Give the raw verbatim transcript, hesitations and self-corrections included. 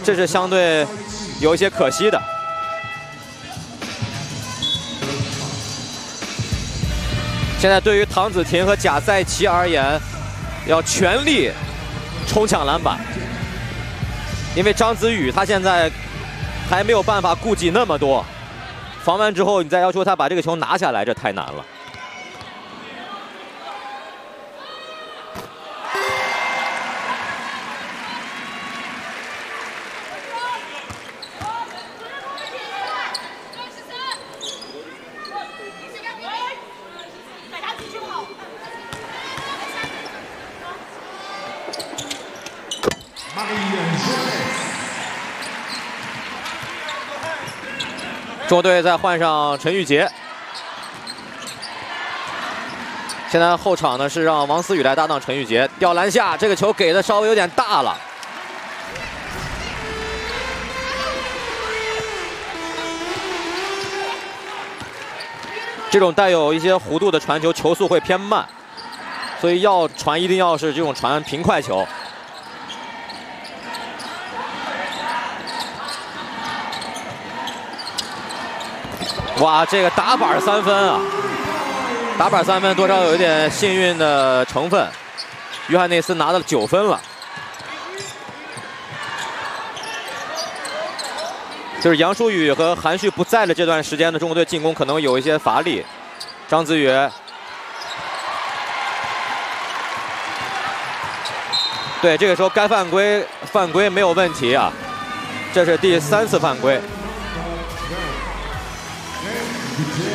这是相对有一些可惜的。现在对于唐子婷和贾赛琪而言，要全力冲抢篮板，因为张子宇他现在还没有办法顾及那么多，防完之后你再要求他把这个球拿下来，这太难了。 中国队再换上陈玉洁，现在后场呢是让王思雨来搭档陈玉洁，吊篮下，这个球给的稍微有点大了。这种带有一些弧度的传球，球速会偏慢，所以要传一定要是这种传平快球。 哇，这个打板三分啊！打板三分多少有一点幸运的成分。约翰内斯拿到了九分了，就是杨舒宇和韩旭不在的这段时间的中国队进攻可能有一些乏力。张子宇，对，这个时候该犯规犯规没有问题啊，这是第三次犯规。 Yeah.